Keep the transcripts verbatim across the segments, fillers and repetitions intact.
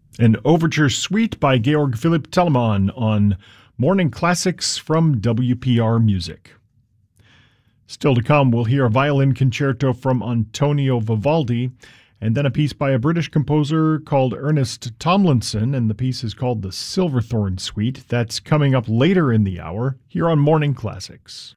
An overture suite by Georg Philipp Telemann on Morning Classics from W P R Music. Still to come, we'll hear a violin concerto from Antonio Vivaldi, and then a piece by a British composer called Ernest Tomlinson, and the piece is called the Silverthorn Suite. That's coming up later in the hour here on Morning Classics.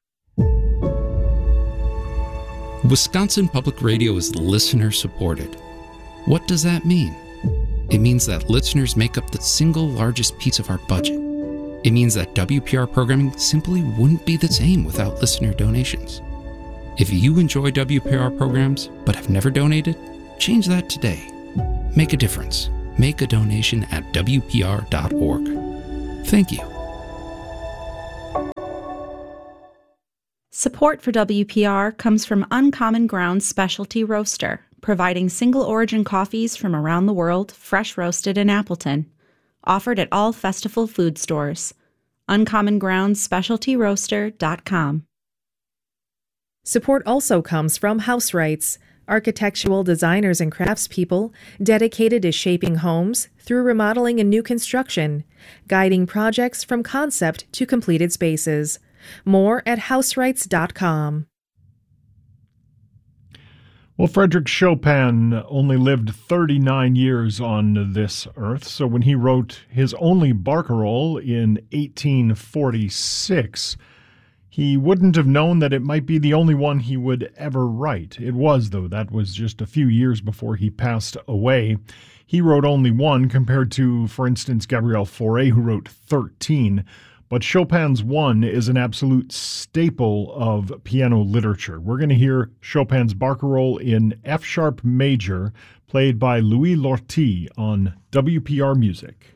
Wisconsin Public Radio is listener-supported. What does that mean? It means that listeners make up the single largest piece of our budget. It means that W P R programming simply wouldn't be the same without listener donations. If you enjoy W P R programs but have never donated, change that today. Make a difference. Make a donation at W P R dot org. Thank you. Support for W P R comes from Uncommon Grounds Specialty Roaster, providing single-origin coffees from around the world, fresh roasted in Appleton. Offered at all Festival food stores. uncommon grounds specialty roaster dot com. Support also comes from House Rights, architectural designers and craftspeople dedicated to shaping homes through remodeling and new construction, guiding projects from concept to completed spaces. More at house rights dot com. Well, Frédéric Chopin only lived thirty-nine years on this earth, so when he wrote his only barcarolle in eighteen forty-six, he wouldn't have known that it might be the only one he would ever write. It was, though. That was just a few years before he passed away. He wrote only one compared to, for instance, Gabriel Fauré, who wrote thirteen. But Chopin's One is an absolute staple of piano literature. We're going to hear Chopin's barcarolle in F-sharp major, played by Louis Lortie on W P R Music.